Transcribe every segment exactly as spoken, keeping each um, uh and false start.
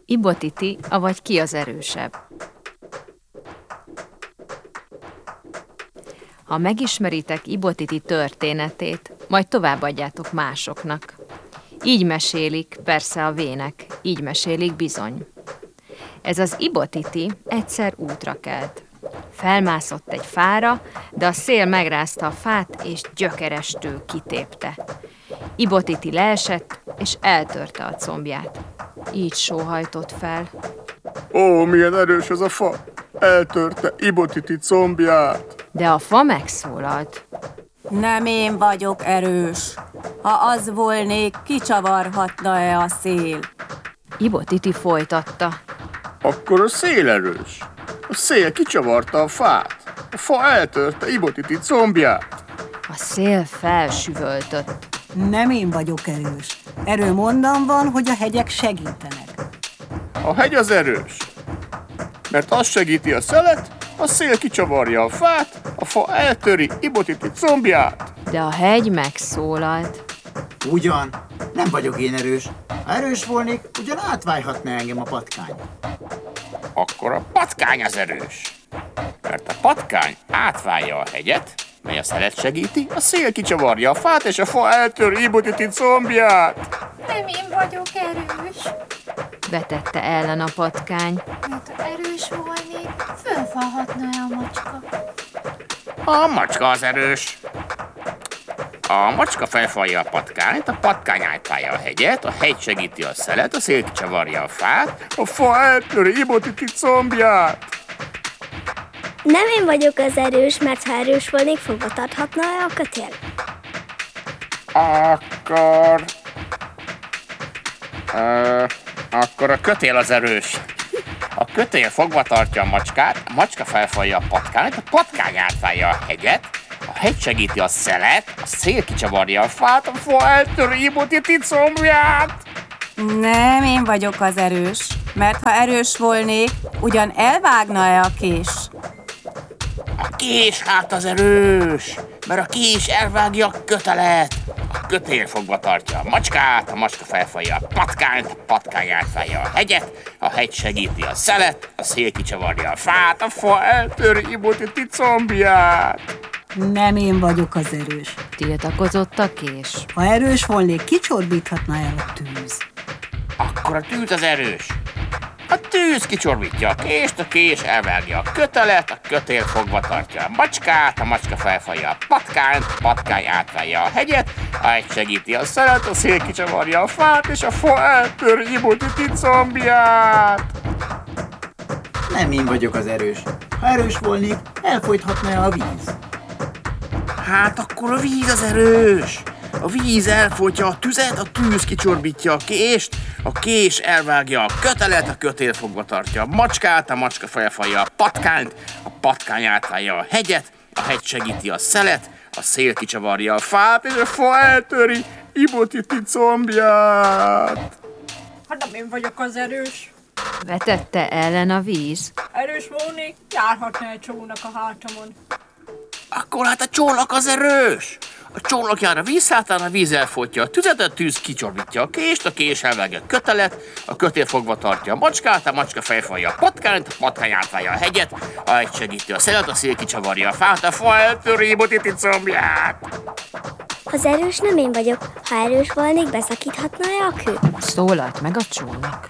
Ibotiti, avagy ki az erősebb? Ha megismeritek Ibotiti történetét, majd továbbadjátok másoknak. Így mesélik, persze a vének, így mesélik bizony. Ez az Ibotiti egyszer útra kelt. Felmászott egy fára, de a szél megrázta a fát, és gyökerestől kitépte. Ibotiti leesett, és eltörte a combját. Így sóhajtott fel. Ó, milyen erős ez a fa! Eltörte Ibotiti combját! De a fa megszólalt. Nem én vagyok erős. Ha az volnék, kicsavarhatna-e a szél? Ibotiti folytatta. Akkor a szél erős. A szél kicsavarta a fát. A fa eltörte Ibotiti combját. A szél felsüvöltött. Nem én vagyok erős. Erőm onnan van, hogy a hegyek segítenek. A hegy az erős, mert az segíti a szelet, a szél kicsavarja a fát, a fa eltöri Ibotiti combját. De a hegy megszólalt. Ugyan, nem vagyok én erős. Ha erős volnék, ugyan átvájhatna engem a patkány. Akkor a patkány az erős, mert a patkány átválja a hegyet, mely a szelet segíti, a szél kicsavarja a fát, és a fa eltöri Ibotiti combját. Nem én vagyok erős, Vetette ellen a patkány. mert ha erős volnék, fölfalhatna-e a macska? A macska az erős. A macska felfalja a patkányt, a patkány átválja a hegyet, a hegy segíti a szelet, a szél kicsavarja a fát, A fa eltöri Ibotiti combját. Nem én vagyok az erős, mert ha erős volnék, fogva tarthatna-e a kötél? Akkor... Ö, akkor a kötél az erős. A kötél fogva tartja a macskát, a macska felfalja a patkányt, a patkány átválja a hegyet, a hegy segíti a szelet, a szél kicsavarja a fát, a fa eltöri Ibotiti combját. Nem én vagyok az erős, mert ha erős volnék, ugyan elvágna-e a kés? A kés hát az erős, mert a kés elvágja a kötelet. A kötél fogva tartja a macskát, a macska felfalja a patkányt, a patkány átválja a hegyet, a hegy segíti a szelet, a szél kicsavarja a fát, a fa eltöri Ibotiti combját. Nem én vagyok az erős. Tiltakozott a kés. Ha erős volnék, kicsorbíthatna el a tűz. Akkor a tűz az erős. A tűz kicsorbítja a kést, a kés elvágja a kötelet, a kötél fogva tartja a macskát, a macska felfalja a patkányt, a patkány átválja a hegyet, a hegy segíti a szelet, a szél kicsavarja a fát, és a fa eltöri Ibotiti combját. Nem én vagyok az erős. Ha erős volnék, elfolythatna a víz. Hát akkor a víz az erős. A víz elfolytja a tüzet, a tűz kicsorbítja a kést, a kés elvágja a kötelet, a kötél fogva tartja a macskát, a macska felfalja a patkányt, a patkány átválja a hegyet, a hegy segíti a szelet, a szél kicsavarja a fát, és a fa eltöri Ibotiti combját. Hát nem én vagyok az erős. Vetette ellen a víz. Erős volnék, járhatna egy csónak a hátamon. Akkor hát a csónak az erős. A csónak jár a víz hátán, a víz elfolytja a tüzet, a tűz kicsorbítja a kést, a kés elvágja a kötelet, a kötél fogva tartja a macskát, a macska felfalja a patkányt, a patkány átválja a hegyet, a hegy segíti a szelet, a szél kicsavarja a fát, a fa eltöri Ibotiti combját. Az erős nem én vagyok. Ha erős volnék, beszakíthatna-e a kő? Szólalt meg a csónak.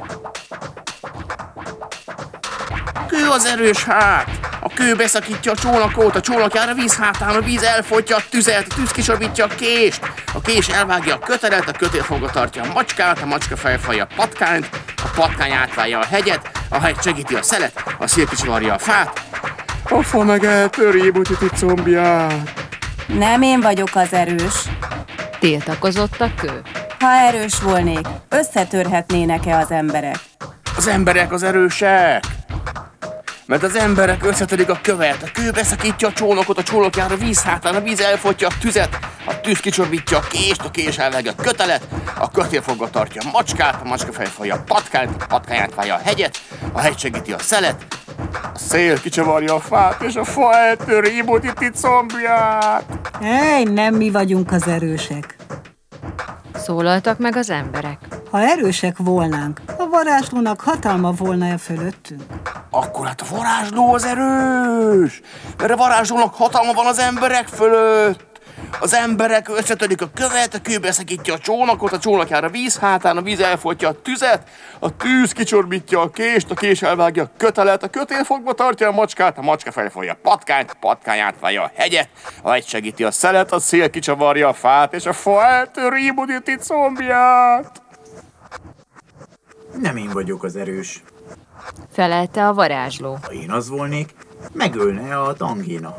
Kő az erős hát! A kő beszakítja a csónakot, a csónak jár a víz hátán, a víz elfolytja a tüzet, a tűz kicsorbítja a kést, a kés elvágja a kötelet, a kötél fogva tartja a macskát, a macska felfalja a patkányt, a patkány átválja a hegyet, a hegy segíti a szelet, a szél kicsavarja a fát, A fa meg eltöri Ibotiti combját. Nem én vagyok az erős. Tiltakozott a kő. Ha erős volnék, összetörhetnének-e az emberek? Az emberek az erősek! Mert az emberek összetörik a követ, a kő beszakítja a csónakot, a csónak jár a víz hátán, a víz elfolytja a tüzet, a tűz kicsorbítja a kést, a kés elvágja a kötelet, a kötél fogva tartja a macskát, a macska felfalja a patkányt, a patkány átválja a hegyet, a hegy segíti a szelet, A szél kicsavarja a fát, és a fa eltöri Ibotiti combját. Ej, nem mi vagyunk az erősek. Szólaltak meg az emberek. Ha erősek volnánk, a varázslónak hatalma volna-e fölöttünk? Akkor hát a varázsló az erős, mert a varázslónak hatalma van az emberek fölött. Az emberek összetörik a követ, a kő beszakítja a csónakot, a csónak jár a víz hátán, a víz elfolytja a tüzet, a tűz kicsorbítja a kést, a kés elvágja a kötelet, a kötél fogva tartja a macskát, a macska felfogja a patkányt, a patkány átvágja a hegyet, a hegy segíti a szelet, a szél kicsavarja a fát, és a fa eltöri Ibotiti combját. Nem én vagyok az erős. Felelte a varázsló. Ha én az volnék, megölne a tangéna.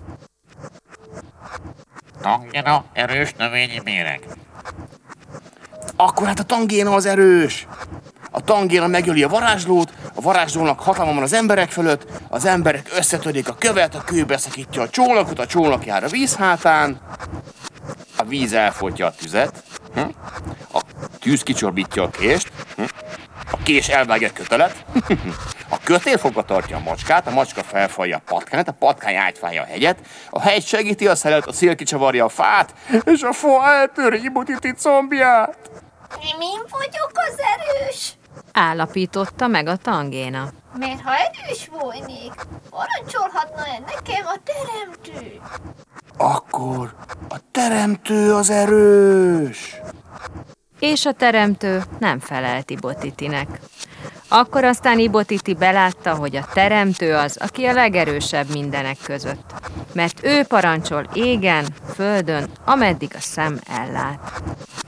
Tangéna, erős növényi méreg. Akkor hát a tangéna az erős. A tangéna megöli a varázslót, a varázslónak hatalma van az emberek fölött, az emberek összetörik a követ, a kő beszakítja a csónakot, a csónak jár a víz hátán, a víz elfolytja a tüzet, hm? A tűz kicsorbítja a kést, hm? A kés elvágja a kötelet, a kötél fogva tartja a macskát, a macska felfalja a patkányt, a patkány átfája a hegyet, a hegy segíti a szelet, a szél kicsavarja a fát, és a fa eltöri Ibotiti combját. Nem én vagyok az erős. Állapította meg a tangéna. Mert ha erős volnék, parancsolhatna-e nekem a teremtő? Akkor a teremtő az erős. És a teremtő nem felelt Ibotitinek. Akkor aztán Ibotiti belátta, hogy a teremtő az, aki a legerősebb mindenek között, mert ő parancsol égen, földön, ameddig a szem ellát.